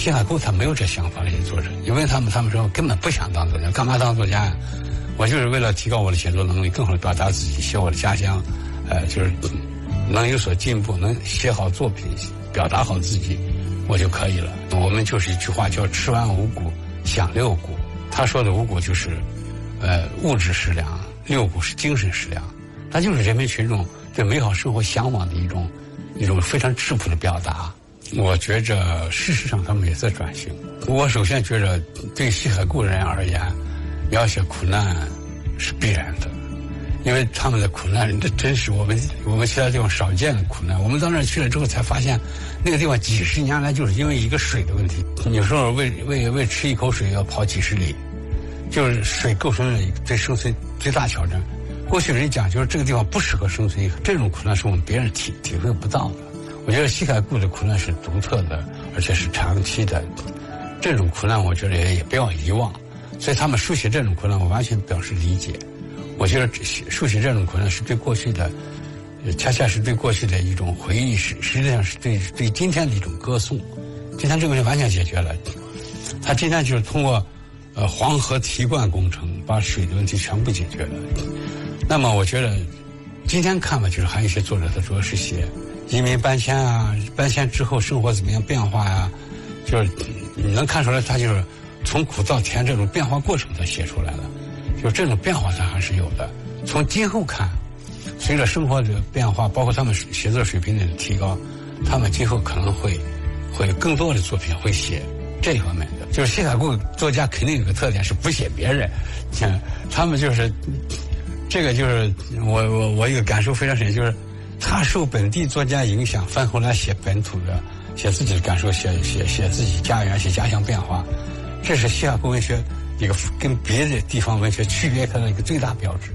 西海固他没有这想法，这些作者，因为他们说根本不想当作家，干嘛当作家呀？我就是为了提高我的写作能力，更好的表达自己，写我的家乡，就是能有所进步，能写好作品，表达好自己，我就可以了。我们就是一句话叫吃完五谷想六谷，他说的五谷就是物质食粮，六谷是精神食粮，它就是人民群众对美好生活向往的一种非常质朴的表达。我觉着事实上他们也在转型。我首先觉着对西海固人而言，描写苦难是必然的，因为他们的苦难这真是我们其他地方少见的苦难。我们到那儿去了之后才发现，那个地方几十年来就是因为一个水的问题，有时候为吃一口水要跑几十里，就是水构成了对生存最大挑战。过去人讲就是这个地方不适合生存，这种苦难是我们别人体会不到的。我觉得西海固的苦难是独特的，而且是长期的，这种苦难我觉得也不要遗忘。所以他们书写这种苦难，我完全表示理解。我觉得书写这种苦难是对过去的，恰恰是对过去的一种回忆，实际上是对今天的一种歌颂。今天这个问题完全解决了，他今天就是通过黄河提灌工程把水的问题全部解决了。那么我觉得今天看吧，就是还有一些作者他主要是写移民搬迁啊，搬迁之后生活怎么样变化呀，就是你能看出来他就是从苦到甜这种变化过程他写出来了，就这种变化他还是有的。从今后看，随着生活的变化，包括他们写作水平的提高，他们今后可能会更多的作品会写这方面的。就是西海固作家肯定有个特点是不写别人，他们就是这个就是我一个感受非常深，就是他受本地作家影响，翻回来写本土的，写自己的感受，写自己家园，写家乡变化。这是西海固文学一个跟别的地方文学区别开的一个最大标志。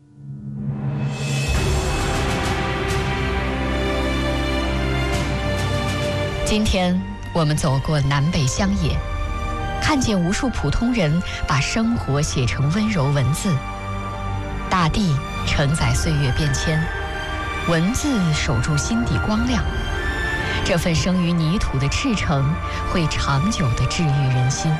今天我们走过南北乡野，看见无数普通人把生活写成温柔文字，大地承载岁月变迁，文字守住心底光亮。这份生于泥土的赤诚，会长久地治愈人心。